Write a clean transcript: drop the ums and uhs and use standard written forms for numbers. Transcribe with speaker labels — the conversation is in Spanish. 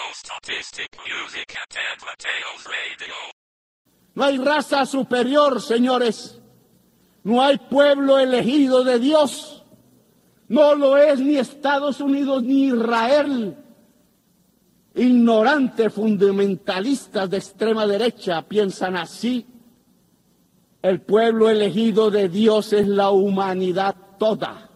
Speaker 1: Statistic Music at Advertales Radio.
Speaker 2: No hay raza superior, señores. No hay pueblo elegido de Dios. No lo es ni Estados Unidos ni Israel. Ignorantes fundamentalistas de extrema derecha piensan así. El pueblo elegido de Dios es la humanidad toda.